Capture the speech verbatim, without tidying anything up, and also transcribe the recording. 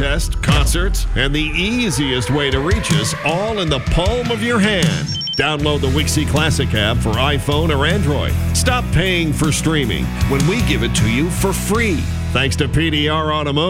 contests, concerts, and the easiest way to reach us all in the palm of your hand. Download the Wixie Classic app for iPhone or Android. Stop paying for streaming when we give it to you for free. Thanks to P D R Automotive.